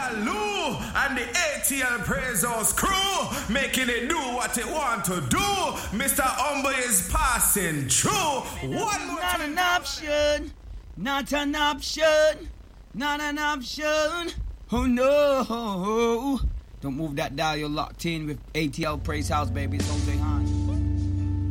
Lou and the ATL Praise House crew making it do what it want to do. Mr. Humble is passing through. One more Not time. an option. Not an option. Not an option. Oh no. Don't move that dial. You're locked in with ATL Praise House, baby. It's Jose Han.